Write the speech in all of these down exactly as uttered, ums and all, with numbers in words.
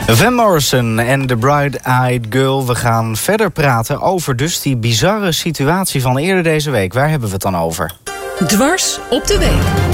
Van Morrison en The Bright-Eyed Girl. We gaan verder praten over dus die bizarre situatie van eerder deze week. Waar hebben we het dan over? Dwars op de week.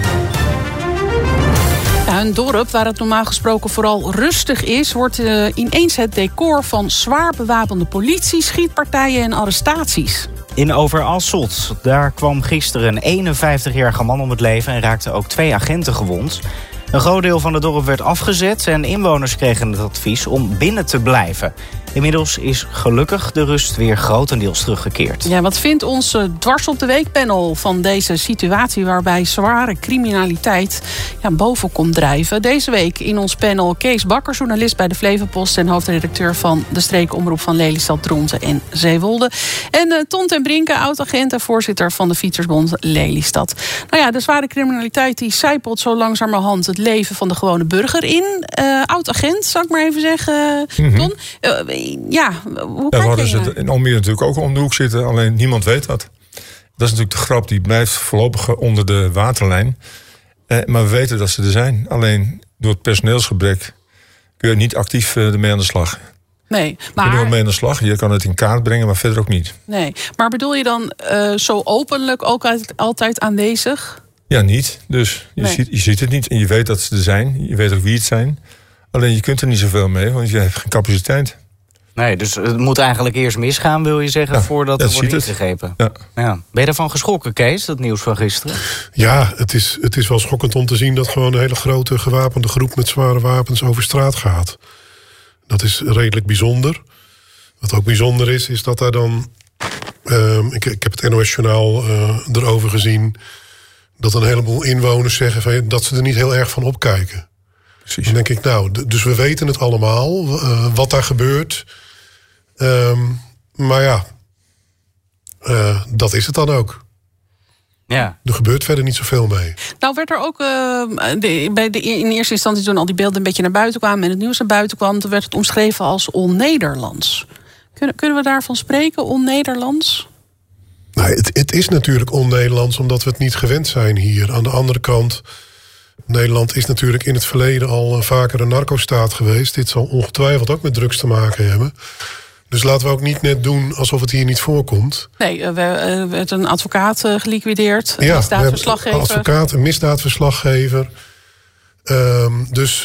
Ja, een dorp waar het normaal gesproken vooral rustig is, wordt uh, ineens het decor van zwaar bewapende politie, schietpartijen en arrestaties. In Overasselt. Daar kwam gisteren een eenenvijftigjarige man om het leven en raakten ook twee agenten gewond. Een groot deel van het dorp werd afgezet en inwoners kregen het advies om binnen te blijven. Inmiddels is gelukkig de rust weer grotendeels teruggekeerd. Ja, wat vindt ons Dwars op de Week panel van deze situatie waarbij zware criminaliteit ja, boven komt drijven? Deze week in ons panel Kees Bakker, journalist bij de Flevopost en hoofdredacteur van de streekomroep van Lelystad, Dronten en Zeewolde. En uh, Ton ten Brinke, oud-agent en voorzitter van de Fietsersbond Lelystad. Nou ja, de zware criminaliteit die sijpelt zo langzamerhand het leven van de gewone burger in. Uh, oud-agent, zou ik maar even zeggen, mm-hmm. Ton. Uh, Ja, hoe ja, kijk je ze in Almere natuurlijk ook om de hoek zitten, alleen niemand weet dat. Dat is natuurlijk de grap, die blijft voorlopig onder de waterlijn. Eh, maar we weten dat ze er zijn. Alleen door het personeelsgebrek kun je niet actief uh, ermee aan de slag. Nee, maar... Je kunt er wel mee aan de slag, je kan het in kaart brengen, maar verder ook niet. Nee, maar bedoel je dan uh, zo openlijk ook altijd aanwezig? Ja, niet. Dus je, nee. ziet, je ziet het niet en je weet dat ze er zijn. Je weet ook wie het zijn. Alleen je kunt er niet zoveel mee, want je hebt geen capaciteit. Nee, dus het moet eigenlijk eerst misgaan, wil je zeggen, ja, voordat er wordt ingegrepen. Ja. Ja. Ben je daarvan geschrokken, Kees, dat nieuws van gisteren? Ja, het is, het is wel schokkend om te zien dat gewoon een hele grote gewapende groep met zware wapens over straat gaat. Dat is redelijk bijzonder. Wat ook bijzonder is, is dat daar dan... Uh, ik, ik heb het N O S-journaal uh, erover gezien, dat een heleboel inwoners zeggen van, dat ze er niet heel erg van opkijken. Precies. Dan denk ik, nou, d- dus we weten het allemaal, uh, wat daar gebeurt. Um, maar ja, uh, dat is het dan ook. Ja. Er gebeurt verder niet zoveel mee. Nou werd er ook uh, de, bij de, in eerste instantie toen al die beelden een beetje naar buiten kwamen en het nieuws naar buiten kwam, toen werd het omschreven als on-Nederlands. Kunnen, kunnen we daarvan spreken, on-Nederlands? Nou, het, het is natuurlijk on-Nederlands omdat we het niet gewend zijn hier. Aan de andere kant, Nederland is natuurlijk in het verleden al vaker een narcostaat geweest. Dit zal ongetwijfeld ook met drugs te maken hebben. Dus laten we ook niet net doen alsof het hier niet voorkomt. Nee, we hebben een advocaat geliquideerd, een ja, misdaadverslaggever. Een advocaat, een misdaadverslaggever. Um, dus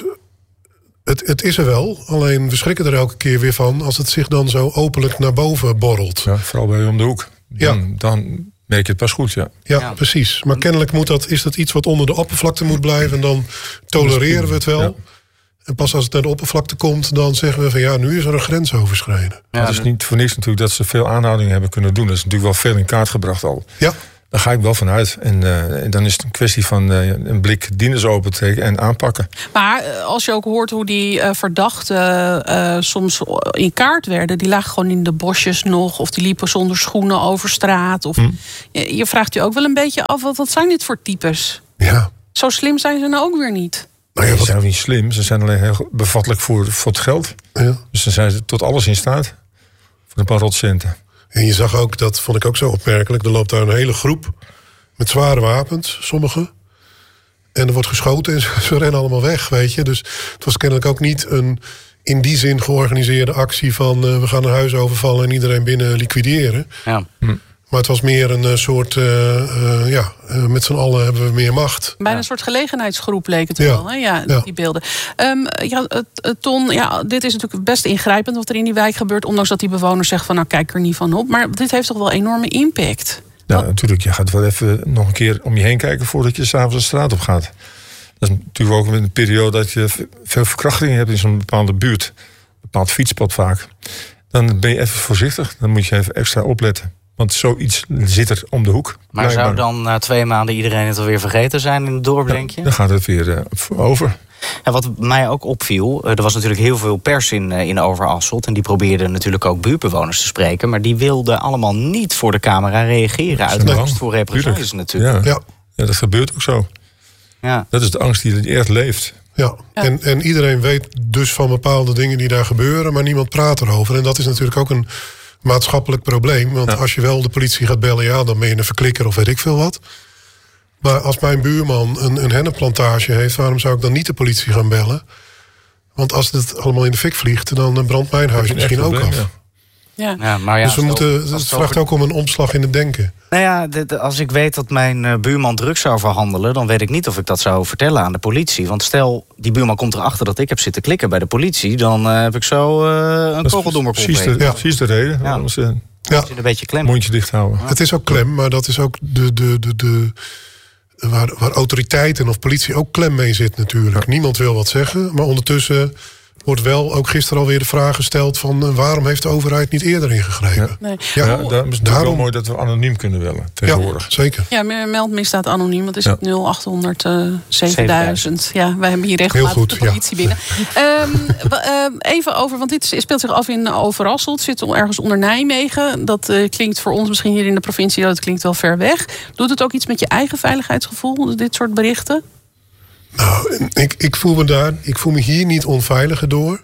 het, het is er wel. Alleen we schrikken er elke keer weer van als het zich dan zo openlijk naar boven borrelt. Ja, vooral bij om de hoek. Dan, ja. dan merk je het pas goed, ja. Ja, ja. Precies. Maar kennelijk moet dat, is dat iets wat onder de oppervlakte moet blijven. En dan tolereren we het wel. Ja. En pas als het naar de oppervlakte komt, dan zeggen we van ja, nu is er een grens overschreden. Ja, het is niet voor niks natuurlijk dat ze veel aanhoudingen hebben kunnen doen. Dat is natuurlijk wel veel in kaart gebracht al. Ja. Daar ga ik wel van uit. En, uh, en dan is het een kwestie van uh, een blik dieners open trekken en aanpakken. Maar uh, als je ook hoort hoe die uh, verdachten uh, soms in kaart werden, die lagen gewoon in de bosjes nog, of die liepen zonder schoenen over straat. Of, hm. je, je vraagt je ook wel een beetje af, wat, wat zijn dit voor types? Ja. Zo slim zijn ze nou ook weer niet. Nou ja, wat... Ze zijn ook niet slim, ze zijn alleen heel bevattelijk voor, voor het geld. Ja. Dus dan zijn ze tot alles in staat. Voor een paar rotcenten. En je zag ook, dat vond ik ook zo opmerkelijk, er loopt daar een hele groep met zware wapens, sommigen. En er wordt geschoten en ze, ze rennen allemaal weg, weet je. Dus het was kennelijk ook niet een in die zin georganiseerde actie van uh, we gaan een huis overvallen en iedereen binnen liquideren. Ja. Hm. Maar het was meer een uh, soort, uh, uh, ja, uh, met z'n allen hebben we meer macht. Bijna ja. een soort gelegenheidsgroep leek het ja. wel, hè? Ja, ja. die beelden. Um, ja, uh, Ton, ja, dit is natuurlijk best ingrijpend wat er in die wijk gebeurt, ondanks dat die bewoners zeggen van nou kijk er niet van op. Maar dit heeft toch wel enorme impact? Ja, wat? natuurlijk. Je gaat wel even nog een keer om je heen kijken voordat je s'avonds de straat op gaat. Dat is natuurlijk ook in een periode dat je veel verkrachtingen hebt in zo'n bepaalde buurt. Een bepaald fietspad vaak. Dan ben je even voorzichtig. Dan moet je even extra opletten. Want zoiets zit er om de hoek. Maar blijkbaar. Zou dan na twee maanden iedereen het alweer vergeten zijn in het dorp, ja, denk je? Dan gaat het weer uh, over. En wat mij ook opviel, er was natuurlijk heel veel pers in, in Overasselt. En die probeerden natuurlijk ook buurtbewoners te spreken. Maar die wilden allemaal niet voor de camera reageren. Uit angst voor represailles natuurlijk. Ja. Ja. ja, dat gebeurt ook zo. Ja. Dat is de angst die echt leeft. Ja, ja. En, en iedereen weet dus van bepaalde dingen die daar gebeuren. Maar niemand praat erover. En dat is natuurlijk ook een maatschappelijk probleem. Want ja. als je wel de politie gaat bellen, ja, dan ben je een verklikker of weet ik veel wat. Maar als mijn buurman een, een hennepplantage heeft, waarom zou ik dan niet de politie gaan bellen? Want als het allemaal in de fik vliegt, dan brandt mijn huis misschien ook probleem, af. Ja. Ja. Ja, maar ja, dus we stel, moeten, als het het vraagt over- ook om een omslag in het denken. Nou ja, de- de- als ik weet dat mijn uh, buurman drugs zou verhandelen, dan weet ik niet of ik dat zou vertellen aan de politie. Want stel, die buurman komt erachter dat ik heb zitten klikken bij de politie, dan uh, heb ik zo uh, een kogel door mijn kop precies de, heen. Ja. precies de reden. Ja. Anders uh, Ja, Zit een beetje klem. mondje dicht houden. het is ook klem, maar dat is ook de, de, de, de, waar, waar autoriteiten of politie ook klem mee zit natuurlijk. Niemand wil wat zeggen, maar ondertussen wordt wel ook gisteren alweer de vraag gesteld van uh, waarom heeft de overheid niet eerder ingegrepen? Ja. Nee. Ja, Ja, daarom is het natuurlijk daarom- wel mooi dat we anoniem kunnen bellen tegenwoordig. Ja, zeker. Ja, meld misdaad anoniem. Wat is Ja. het? nul achthonderd zevenduizend. Ja, wij hebben hier Heel regelmatig goed, de politie binnen. Ehm, wa- ehm, even over, want dit speelt zich af in Overasselt. Zit ergens onder Nijmegen. Dat uh, klinkt voor ons misschien hier in de provincie, dat klinkt wel ver weg. Doet het ook iets met je eigen veiligheidsgevoel, dit soort berichten? Nou, ik, ik, voel me daar, ik voel me hier niet onveiliger door.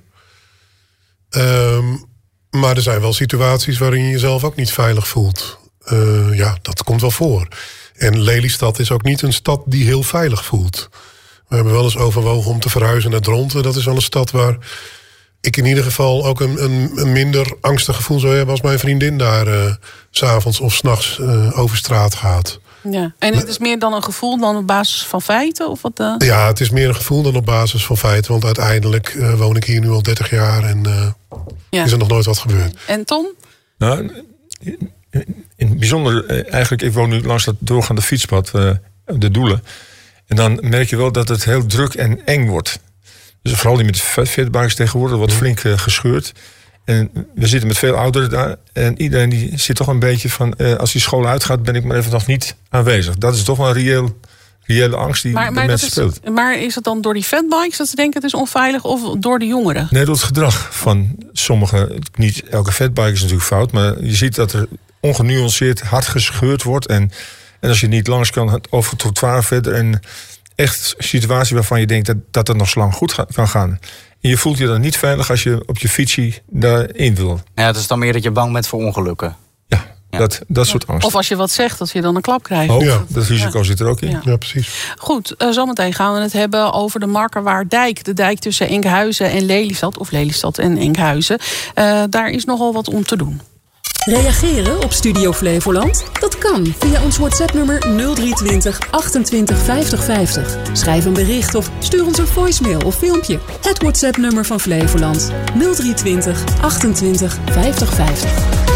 Um, maar er zijn wel situaties waarin je jezelf ook niet veilig voelt. Uh, ja, dat komt wel voor. En Lelystad is ook niet een stad die heel veilig voelt. We hebben wel eens overwogen om te verhuizen naar Dronten. Dat is wel een stad waar ik in ieder geval ook een, een, een minder angstig gevoel zou hebben als mijn vriendin daar uh, 's avonds of 's nachts uh, over straat gaat. Ja. En het is meer dan een gevoel dan op basis van feiten? Of wat, uh... Ja, het is meer een gevoel dan op basis van feiten. Want uiteindelijk uh, woon ik hier nu al dertig jaar en uh, ja. is er nog nooit wat gebeurd. En Tom? Nou, in, in het bijzonder, eigenlijk, ik woon nu langs dat doorgaande fietspad, uh, de Doelen. En dan merk je wel dat het heel druk en eng wordt. Dus vooral die met fatbikes tegenwoordig wordt flink uh, gescheurd. En we zitten met veel ouderen daar. En iedereen die zit toch een beetje van, uh, als die school uitgaat, ben ik maar even nog niet aanwezig. Dat is toch wel een reëel, reële angst die Maar, de maar, mensen dat is, speelt. maar is het dan door die fatbikes dat ze denken het is onveilig, of door de jongeren? Nee, door het gedrag van sommigen. Niet elke fatbike is natuurlijk fout, maar je ziet dat er ongenuanceerd hard gescheurd wordt. En, en als je niet langs kan, over het trottoir verder. En echt een situatie waarvan je denkt dat, dat het nog zo lang goed ga, kan gaan. En je voelt je dan niet veilig als je op je fietsie daarin wil. Ja, het is dan meer dat je bang bent voor ongelukken. Ja, Ja. dat, dat soort angst. Of als je wat zegt, dat je dan een klap krijgt. Ook, Ja. dat risico Ja. zit er ook in. Ja. Ja, precies. Goed, uh, zometeen gaan we het hebben over de Markerwaarddijk. De dijk tussen Enkhuizen en Lelystad. Of Lelystad en Enkhuizen. Uh, daar is nogal wat om te doen. Reageren op Studio Flevoland? Dat kan via ons WhatsApp-nummer nul drie twintig achtentwintig vijftig vijftig. Schrijf een bericht of stuur ons een voicemail of filmpje. Het WhatsApp-nummer van Flevoland nul drie twintig achtentwintig vijftig vijftig.